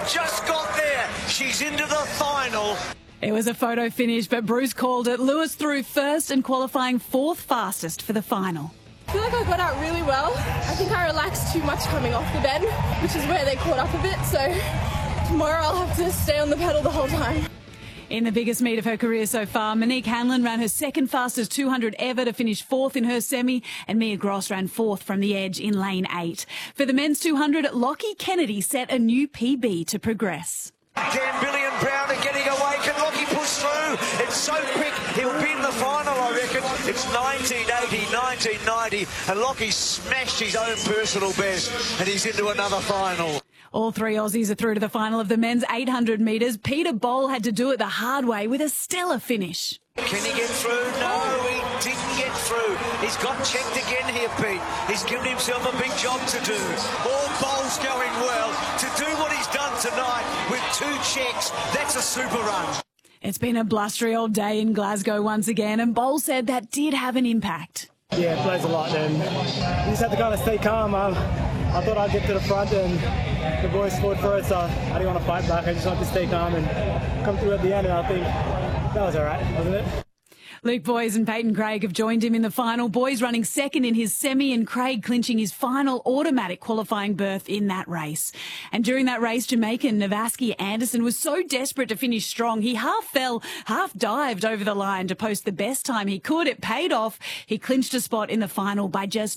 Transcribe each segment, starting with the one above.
just got there. She's into the final. It was a photo finish, but Bruce called it. Lewis threw first and qualifying fourth fastest for the final. I feel like I got out really well. I think I relaxed too much coming off the bend, which is where they caught up a bit. So tomorrow I'll have to stay on the pedal the whole time. In the biggest meet of her career so far, Monique Hanlon ran her second fastest 200 ever to finish fourth in her semi, and Mia Gross ran fourth from the edge in lane 8. For the men's 200, Lockie Kennedy set a new PB to progress. Again, Billy and Brown are getting away. Can Lockie push through? It's so quick. He'll be in the final, I reckon. It's 1980, 1990, and Lockie smashed his own personal best, and he's into another final. All three Aussies are through to the final of the men's 800 metres. Peter Boll had to do it the hard way with a stellar finish. Can he get through? No, he didn't get through. He's got checked again here, Pete. He's given himself a big job to do. All Boll's going well. To do what he's done tonight with 2 checks, that's a super run. It's been a blustery old day in Glasgow once again, and Boll said that did have an impact. Yeah, it plays a lot, and you just have to kind of stay calm. I thought I'd get to the front, and the boys fought for it, so I didn't want to fight back. I just wanted to stay calm and come through at the end, and I think that was all right, wasn't it? Luke Boys and Peyton Craig have joined him in the final. Boys running second in his semi and Craig clinching his final automatic qualifying berth in that race. And during that race, Jamaican Navaski Anderson was so desperate to finish strong, he half fell, half dived over the line to post the best time he could. It paid off. He clinched a spot in the final by just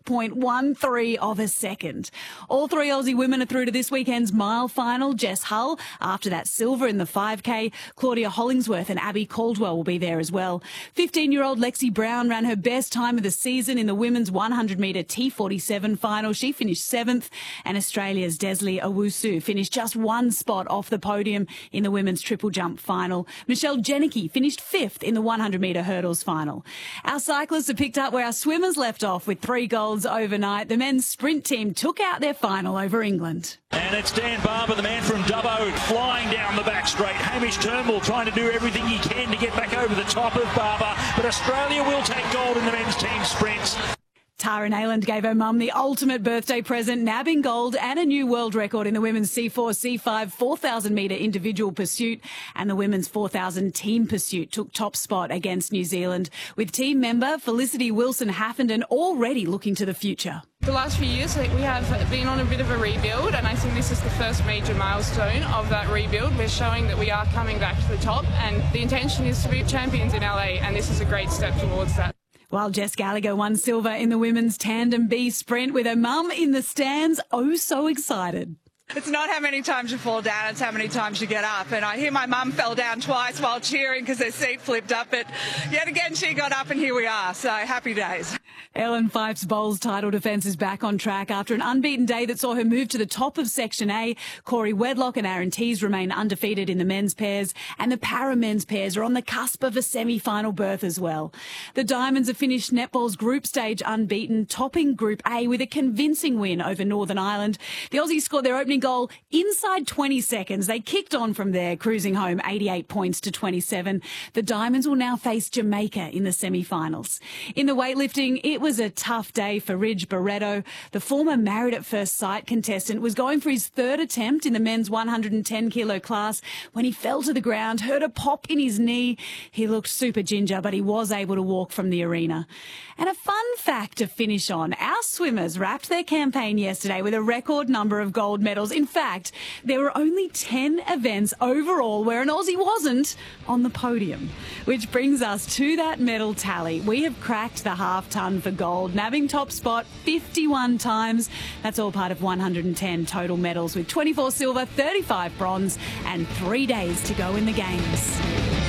0.13 of a second. All three Aussie women are through to this weekend's mile final. Jess Hull, after that silver in the 5K. Claudia Hollingsworth and Abby Caldwell will be there as well. 15-year-old Lexi Brown ran her best time of the season in the women's 100-metre T47 final. She finished 7th, and Australia's Desley Owusu finished just 1 spot off the podium in the women's triple jump final. Michelle Jenicky finished 5th in the 100-metre hurdles final. Our cyclists have picked up where our swimmers left off with 3 golds overnight. The men's sprint team took out their final over England. And it's Dan Barber, the man from Dubbo, flying down the back straight. Hamish Turnbull trying to do everything he can to get back over the top of Barber. But Australia will take gold in the men's team sprints. Tara Nayland gave her mum the ultimate birthday present, nabbing gold and a new world record in the women's C4, C5 4,000-metre individual pursuit, and the women's 4,000 team pursuit took top spot against New Zealand, with team member Felicity Wilson-Haffenden already looking to the future. The last few years, I think we have been on a bit of a rebuild, and I think this is the first major milestone of that rebuild. We're showing that we are coming back to the top, and the intention is to be champions in LA, and this is a great step towards that. While Jess Gallagher won silver in the women's tandem B sprint with her mum in the stands, oh so excited. It's not how many times you fall down, it's how many times you get up. And I hear my mum fell down twice while cheering because her seat flipped up. But yet again, she got up and here we are. So happy days. Ellen Fife's bowls title defence is back on track after an unbeaten day that saw her move to the top of Section A. Corey Wedlock and Aaron Tees remain undefeated in the men's pairs, and the para-men's pairs are on the cusp of a semi-final berth as well. The Diamonds have finished netball's group stage unbeaten, topping Group A with a convincing win over Northern Ireland. The Aussies scored their opening goal inside 20 seconds. They kicked on from there, cruising home 88 points to 27. The Diamonds will now face Jamaica in the semi-finals. In the weightlifting, it was a tough day for Ridge Barretto. The former Married at First Sight contestant was going for his 3rd attempt in the men's 110-kilo class when he fell to the ground, heard a pop in his knee. He looked super ginger, but he was able to walk from the arena. And a fun fact to finish on, our swimmers wrapped their campaign yesterday with a record number of gold medals. In fact, there were only 10 events overall where an Aussie wasn't on the podium, which brings us to that medal tally. We have cracked the half-ton for gold, nabbing top spot 51 times. That's all part of 110 total medals, with 24 silver, 35 bronze, and 3 days to go in the Games.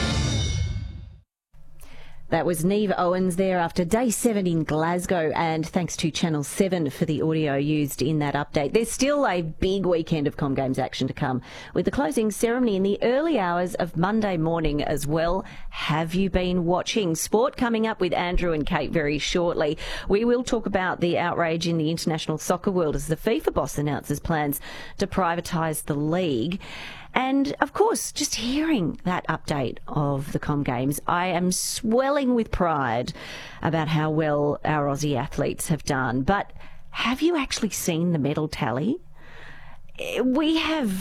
That was Neve Owens there after day 7 in Glasgow, and thanks to Channel 7 for the audio used in that update. There's still a big weekend of Com Games action to come, with the closing ceremony in the early hours of Monday morning as well. Have you been watching? Sport coming up with Andrew and Kate very shortly. We will talk about the outrage in the international soccer world as the FIFA boss announces plans to privatise the league. And, of course, just hearing that update of the Com Games, I am swelling with pride about how well our Aussie athletes have done. But have you actually seen the medal tally? We have